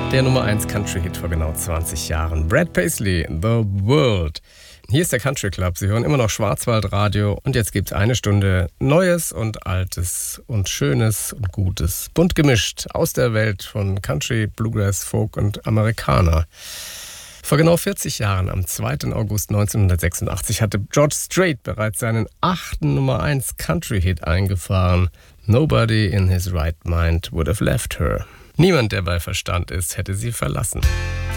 Der Nummer 1 Country-Hit vor genau 20 Jahren. Brad Paisley, The World. Hier ist der Country Club. Sie hören immer noch Schwarzwaldradio und jetzt gibt es eine Stunde Neues und Altes und Schönes und Gutes. Bunt gemischt aus der Welt von Country, Bluegrass, Folk und Amerikaner. Vor genau 40 Jahren, am 2. August 1986, hatte George Strait bereits seinen 8. Nummer 1 Country-Hit eingefahren. Nobody in his right mind would have left her. Niemand, der bei Verstand ist, hätte sie verlassen.